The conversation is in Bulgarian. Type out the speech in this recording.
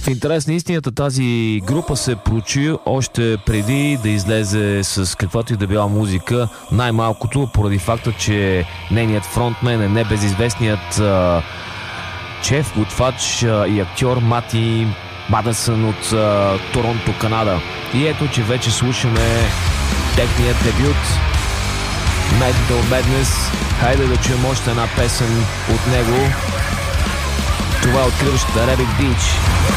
В интерес на истината, тази група се прочи още преди да излезе с каквато и да била музика, най-малкото поради факта, че нейният фронтмен е небезизвестният шеф, готвач и актьор Мати Мадъсън от Торонто, Канада. И ето, че вече слушаме техният дебют Mental Madness. Хайде да чуем още една песен от него. Това е откриващата Rabbit Beach.